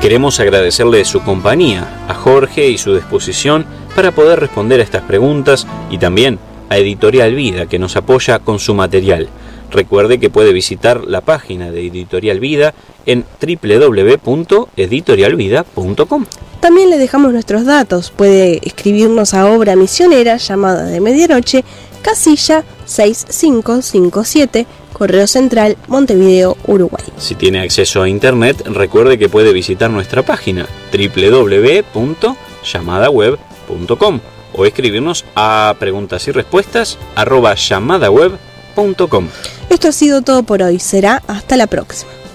Queremos agradecerle su compañía, a Jorge y su disposición para poder responder a estas preguntas, y también a Editorial Vida, que nos apoya con su material. Recuerde que puede visitar la página de Editorial Vida en www.editorialvida.com. También le dejamos nuestros datos. Puede escribirnos a Obra Misionera, Llamada de Medianoche, casilla 6557, Correo Central, Montevideo, Uruguay. Si tiene acceso a internet, recuerde que puede visitar nuestra página www.llamadaweb.com o escribirnos a preguntasyrespuestas@llamadaweb.com. Esto ha sido todo por hoy. Será hasta la próxima.